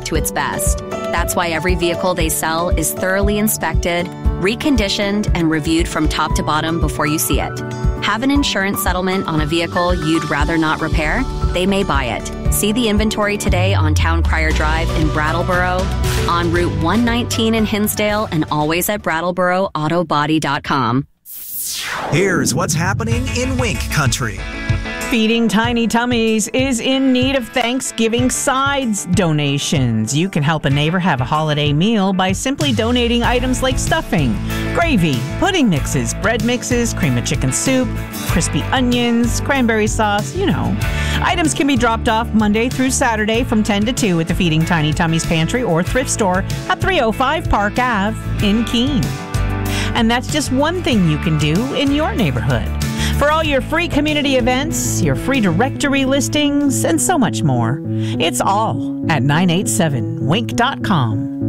to its best. That's why every vehicle they sell is thoroughly inspected, reconditioned, and reviewed from top to bottom before you see it. Have an insurance settlement on a vehicle you'd rather not repair? They may buy it. See the inventory today on Town Crier Drive in Brattleboro, on Route 119 in Hinsdale, and always at BrattleboroAutobody.com. Here's what's happening in Wink Country. Feeding Tiny Tummies is in need of Thanksgiving sides donations. You can help a neighbor have a holiday meal by simply donating items like stuffing, gravy, pudding mixes, bread mixes, cream of chicken soup, crispy onions, cranberry sauce, you know. Items can be dropped off Monday through Saturday from 10 to 2 at the Feeding Tiny Tummies Pantry or Thrift Store at 305 Park Ave in Keene. And that's just one thing you can do in your neighborhood. For all your free community events, your free directory listings, and so much more, it's all at 987wink.com.